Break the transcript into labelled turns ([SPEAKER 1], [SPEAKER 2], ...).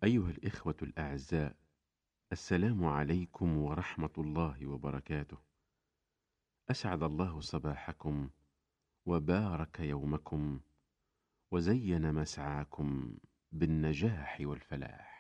[SPEAKER 1] أيها الإخوة الأعزاء، السلام عليكم ورحمة الله وبركاته. أسعد الله صباحكم وبارك يومكم وزين مسعاكم بالنجاح والفلاح.